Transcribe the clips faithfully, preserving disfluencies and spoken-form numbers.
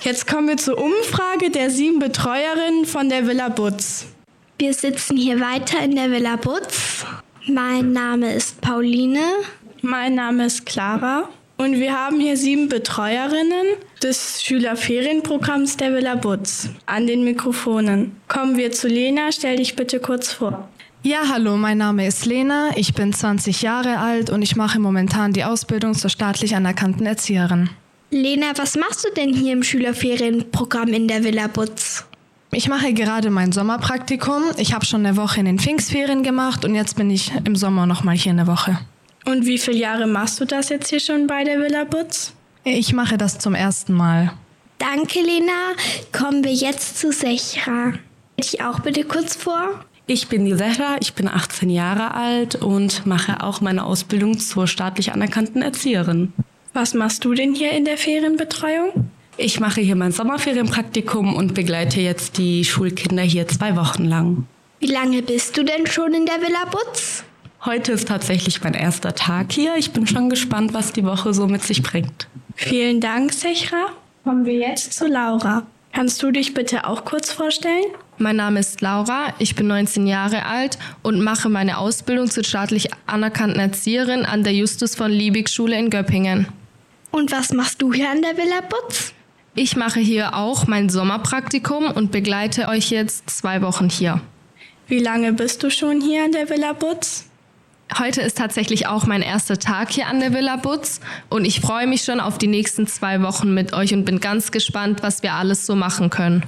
Jetzt kommen wir zur Umfrage der sieben Betreuerinnen von der Villa Butz. Wir sitzen hier weiter in der Villa Butz. Mein Name ist Pauline. Mein Name ist Clara. Und wir haben hier sieben Betreuerinnen des Schülerferienprogramms der Villa Butz an den Mikrofonen. Kommen wir zu Lena, stell dich bitte kurz vor. Ja, hallo, mein Name ist Lena, ich bin zwanzig Jahre alt und ich mache momentan die Ausbildung zur staatlich anerkannten Erzieherin. Lena, was machst du denn hier im Schülerferienprogramm in der Villa Butz? Ich mache gerade mein Sommerpraktikum. Ich habe schon eine Woche in den Pfingstferien gemacht und jetzt bin ich im Sommer nochmal hier eine Woche. Und wie viele Jahre machst du das jetzt hier schon bei der Villa Butz? Ich mache das zum ersten Mal. Danke, Lena. Kommen wir jetzt zu Sechra. Stell dich auch bitte kurz vor. Ich bin die Sechra, ich bin achtzehn Jahre alt und mache auch meine Ausbildung zur staatlich anerkannten Erzieherin. Was machst du denn hier in der Ferienbetreuung? Ich mache hier mein Sommerferienpraktikum und begleite jetzt die Schulkinder hier zwei Wochen lang. Wie lange bist du denn schon in der Villa Butz? Heute ist tatsächlich mein erster Tag hier. Ich bin schon gespannt, was die Woche so mit sich bringt. Vielen Dank, Sechra. Kommen wir jetzt zu Laura. Kannst du dich bitte auch kurz vorstellen? Mein Name ist Laura, ich bin neunzehn Jahre alt und mache meine Ausbildung zur staatlich anerkannten Erzieherin an der Justus von Liebig Schule in Göppingen. Und was machst du hier an der Villa Butz? Ich mache hier auch mein Sommerpraktikum und begleite euch jetzt zwei Wochen hier. Wie lange bist du schon hier an der Villa Butz? Heute ist tatsächlich auch mein erster Tag hier an der Villa Butz und ich freue mich schon auf die nächsten zwei Wochen mit euch und bin ganz gespannt, was wir alles so machen können.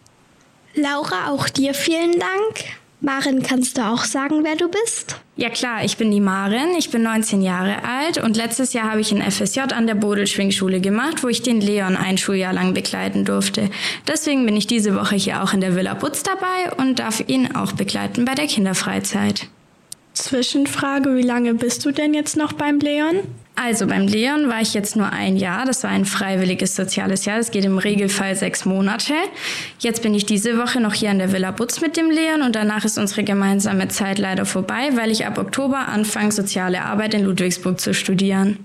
Laura, auch dir vielen Dank. Maren, kannst du auch sagen, wer du bist? Ja klar, ich bin die Maren, ich bin neunzehn Jahre alt und letztes Jahr habe ich ein F S J an der Bodelschwingschule gemacht, wo ich den Leon ein Schuljahr lang begleiten durfte. Deswegen bin ich diese Woche hier auch in der Villa Butz dabei und darf ihn auch begleiten bei der Kinderfreizeit. Zwischenfrage, wie lange bist du denn jetzt noch beim Leon? Also beim Leon war ich jetzt nur ein Jahr, das war ein freiwilliges soziales Jahr, das geht im Regelfall sechs Monate. Jetzt bin ich diese Woche noch hier an der Villa Butz mit dem Leon und danach ist unsere gemeinsame Zeit leider vorbei, weil ich ab Oktober anfange, soziale Arbeit in Ludwigsburg zu studieren.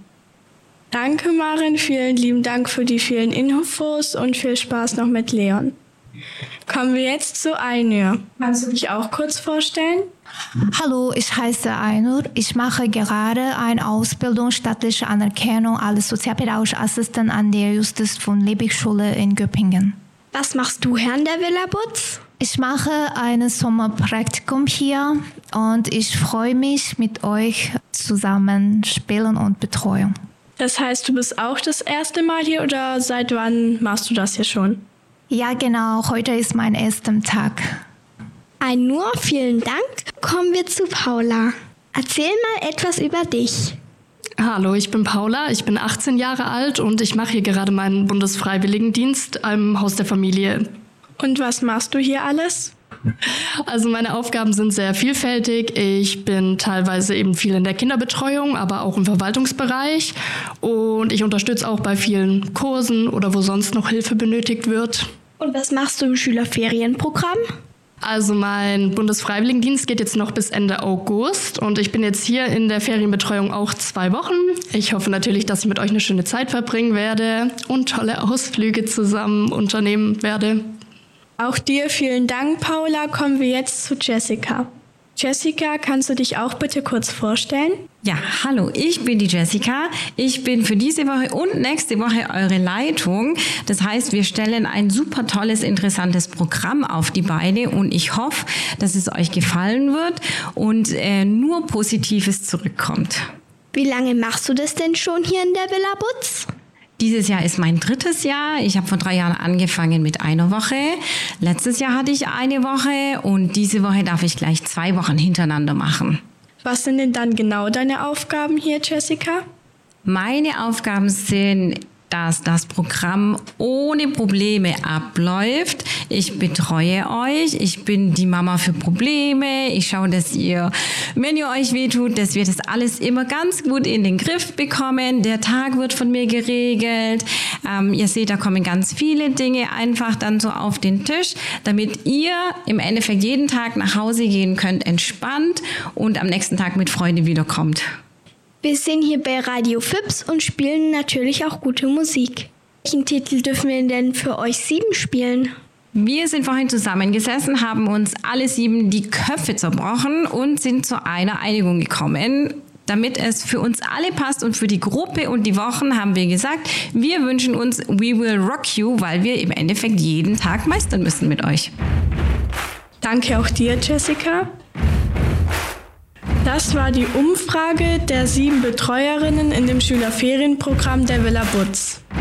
Danke Maren, vielen lieben Dank für die vielen Infos und viel Spaß noch mit Leon. Kommen wir jetzt zu Ainur. Kannst du dich auch kurz vorstellen? Hallo, ich heiße Ainur. Ich mache gerade eine Ausbildung staatliche Anerkennung als sozialpädagogische Assistentin an der Justus von Liebig Schule in Göppingen. Was machst du hier an der Villa Butz? Ich mache ein Sommerpraktikum hier und ich freue mich, mit euch zusammen spielen und betreuen. Das heißt, du bist auch das erste Mal hier oder seit wann machst du das hier schon? Ja, genau. Heute ist mein erster Tag. Ainur, vielen Dank. Kommen wir zu Paula. Erzähl mal etwas über dich. Hallo, ich bin Paula, ich bin achtzehn Jahre alt und ich mache hier gerade meinen Bundesfreiwilligendienst im Haus der Familie. Und was machst du hier alles? Also meine Aufgaben sind sehr vielfältig. Ich bin teilweise eben viel in der Kinderbetreuung, aber auch im Verwaltungsbereich. Und ich unterstütze auch bei vielen Kursen oder wo sonst noch Hilfe benötigt wird. Und was machst du im Schülerferienprogramm? Also mein Bundesfreiwilligendienst geht jetzt noch bis Ende August und ich bin jetzt hier in der Ferienbetreuung auch zwei Wochen. Ich hoffe natürlich, dass ich mit euch eine schöne Zeit verbringen werde und tolle Ausflüge zusammen unternehmen werde. Auch dir vielen Dank, Paula. Kommen wir jetzt zu Jessica. Jessica, kannst du dich auch bitte kurz vorstellen? Ja, hallo, ich bin die Jessica. Ich bin für diese Woche und nächste Woche eure Leitung. Das heißt, wir stellen ein super tolles, interessantes Programm auf die Beine und ich hoffe, dass es euch gefallen wird und äh, nur Positives zurückkommt. Wie lange machst du das denn schon hier in der Villa Butz? Dieses Jahr ist mein drittes Jahr. Ich habe vor drei Jahren angefangen mit einer Woche. Letztes Jahr hatte ich eine Woche und diese Woche darf ich gleich zwei Wochen hintereinander machen. Was sind denn dann genau deine Aufgaben hier, Jessica? Meine Aufgaben sind, dass das Programm ohne Probleme abläuft. Ich betreue euch, ich bin die Mama für Probleme, ich schaue, dass ihr, wenn ihr euch wehtut, dass wir das alles immer ganz gut in den Griff bekommen. Der Tag wird von mir geregelt. Ähm, ihr seht, da kommen ganz viele Dinge einfach dann so auf den Tisch, damit ihr im Endeffekt jeden Tag nach Hause gehen könnt, entspannt und am nächsten Tag mit Freude wiederkommt. Wir sind hier bei Radio Fips und spielen natürlich auch gute Musik. Welchen Titel dürfen wir denn für euch sieben spielen? Wir sind vorhin zusammengesessen, haben uns alle sieben die Köpfe zerbrochen und sind zu einer Einigung gekommen. Damit es für uns alle passt und für die Gruppe und die Wochen haben wir gesagt, wir wünschen uns We Will Rock You, weil wir im Endeffekt jeden Tag meistern müssen mit euch. Danke auch dir, Jessica. Das war die Umfrage der sieben Betreuerinnen in dem Schülerferienprogramm der Villa Butz.